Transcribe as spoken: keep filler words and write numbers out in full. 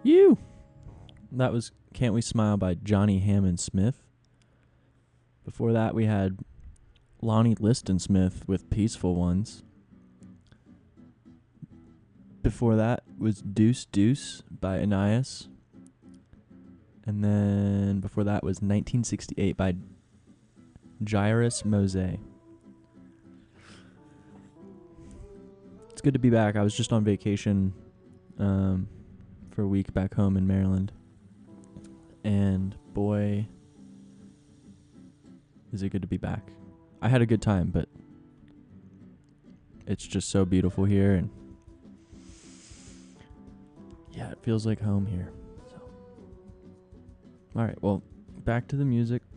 You. That was Can't We Smile by Johnny Hammond Smith. Before that, we had Lonnie Liston Smith with Peaceful Ones. Before that was Deuce Deuce by Anias. And then before that was nineteen sixty-eight by Jairus Mose. It's good to be back. I was just on vacation um, for a week back home in Maryland. And boy, is it good to be back. I had a good time, but it's just so beautiful here. And yeah, it feels like home here. So, all right, well, back to the music.